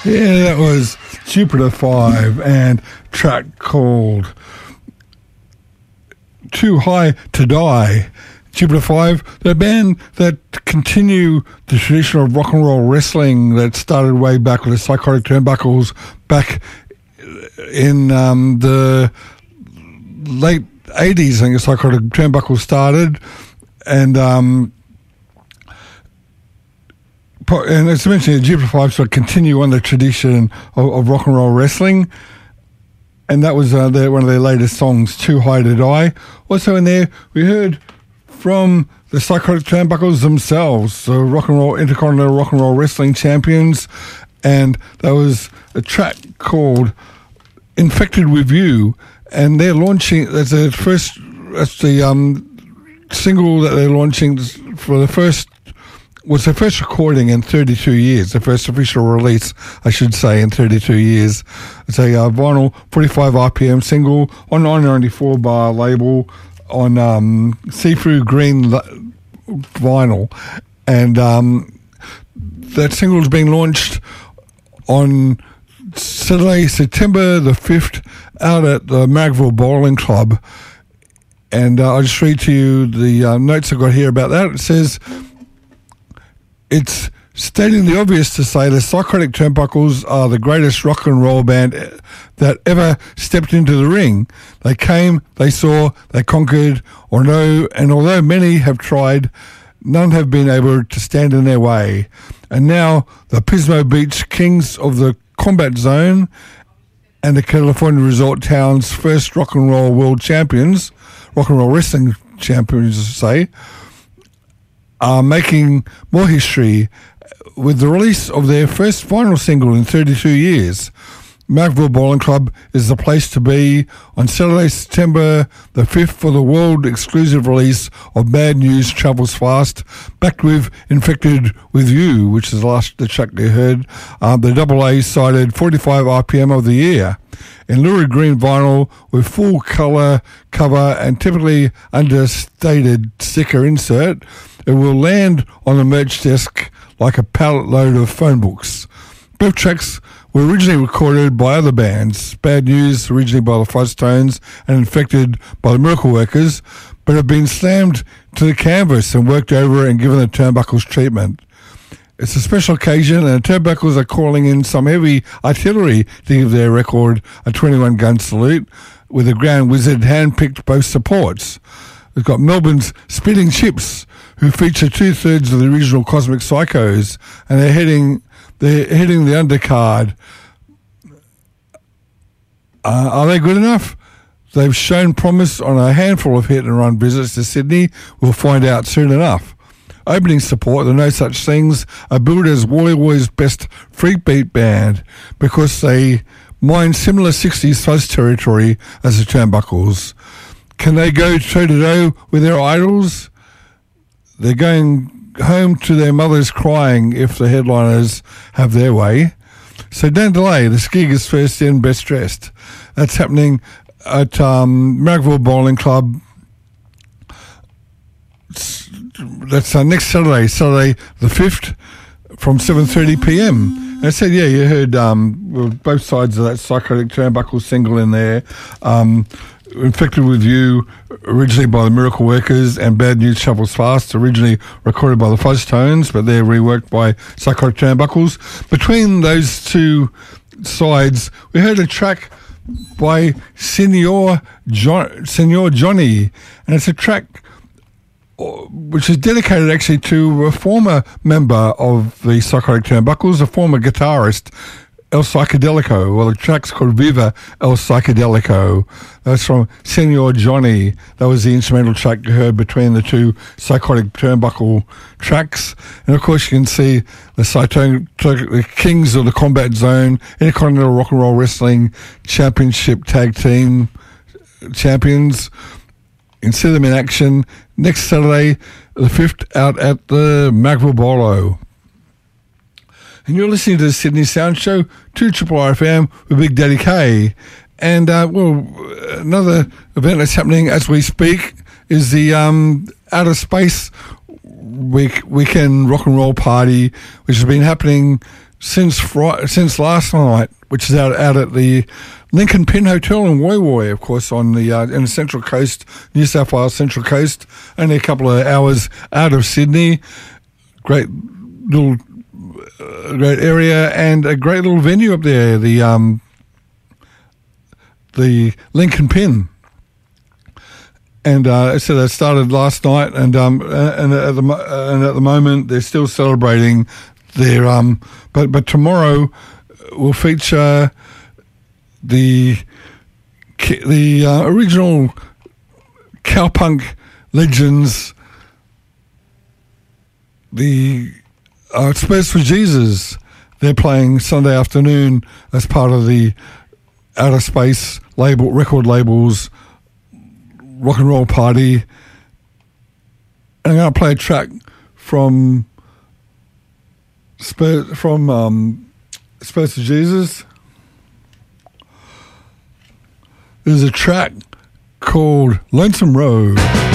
Yeah, that was Jupiter 5 and track called Too High to Die. Jupiter 5, the band that continue the tradition of rock and roll wrestling that started way back with the Psychotic Turnbuckles back in the late 80s. I think the Psychotic Turnbuckles started, and as I mentioned, Jupiter 5 sort of continue on the tradition of rock and roll wrestling, and that was one of their latest songs, Too High to Die. Also in there, we heard from the Psychotic Turnbuckles themselves, the Intercontinental Rock and Roll Wrestling Champions, and that was a track called Infected With You, and they're launching, that's the single that they're launching for the first, was their first recording in 32 years, the first official release, I should say, in 32 years. It's a vinyl 45 RPM single on 994 bar label on see-through green vinyl, and that single is being launched on Saturday, September the 5th, out at the Magville Bowling Club. And I'll just read to you the notes I've got here about that. It says, it's stating the obvious to say the Psychotic Turnbuckles are the greatest rock and roll band that ever stepped into the ring. They came, they saw, they conquered, and although many have tried, none have been able to stand in their way. And now the Pismo Beach Kings of the Combat Zone and the California resort town's first rock and roll world champions, rock and roll wrestling champions, say, are making more history with the release of their first vinyl single in 32 years. Magville Bowling Club is the place to be on Saturday, September the 5th for the world exclusive release of Bad News Travels Fast, backed with Infected With You, which is the track they heard, the AA-sided 45 RPM of the year. In lurid green vinyl with full colour cover and typically understated sticker insert, it will land on the merch desk like a pallet load of phone books. Both tracks were originally recorded by other bands, Bad News originally by the Fuzztones and Infected by the Miracle Workers, but have been slammed to the canvas and worked over and given the Turnbuckles treatment. It's a special occasion, and the Turnbuckles are calling in some heavy artillery to give their record a 21-gun salute, with the Grand Wizard hand-picked both supports. We've got Melbourne's Spitting Chips, who feature 2/3 of the original Cosmic Psychos, and they're heading the undercard. Are they good enough? They've shown promise on a handful of hit-and-run visits to Sydney. We'll find out soon enough. Opening support, the No Such Things, are billed as Wally Boy's best freak beat band because they mine similar 60s fuzz territory as the Turnbuckles. Can they go toe-to-toe with their idols? They're going home to their mothers crying if the headliners have their way. So don't delay. The gig is first in, best dressed. That's happening at Magville Bowling Club. That's next Saturday the 5th from 7:30 p.m. And I said, yeah, you heard both sides of that Psychotic Turnbuckle single in there. Infected With You, originally by the Miracle Workers, and Bad News Travels Fast, originally recorded by the Fuzztones, but they're reworked by Psychotic Turnbuckles. Between those two sides, we heard a track by Senor Johnny, and it's a track which is dedicated actually to a former member of the Psychotic Turnbuckles, a former guitarist, El Psychedelico. Well, the track's called Viva El Psychedelico. That's from Senor Johnny. That was the instrumental track you heard between the two Psychotic Turnbuckle tracks. And of course, you can see the Kings of the Combat Zone, Intercontinental Rock and Roll Wrestling Championship Tag Team Champions. You can see them in action next Saturday, the 5th, out at the Magville Bolo. And you're listening to the Sydney Sound Show, 2RRFM with Big Daddy K. And, another event that's happening as we speak is the Outer Space Weekend Rock and Roll Party, which has been happening since last night, which is out at the Lincoln Pin Hotel in Woy Woy, of course, on the in the Central Coast, New South Wales Central Coast, only a couple of hours out of Sydney. Great area and a great little venue up there, the Lincoln Pin. And so that started last night, and at the moment they're still celebrating their but tomorrow will feature the original cowpunk legends, the Space for Jesus. They're playing Sunday afternoon as part of the Outer Space record labels rock and roll party. And I'm going to play a track from Space for Jesus. There's a track called Lonesome Road.